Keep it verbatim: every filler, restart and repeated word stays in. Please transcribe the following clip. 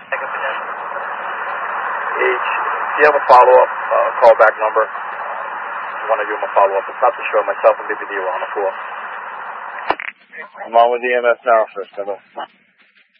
H, do you have a follow-up uh, callback number? I want to give him a follow-up. It's not to show myself and maybe you on the floor. I'm on with the E M S now, first.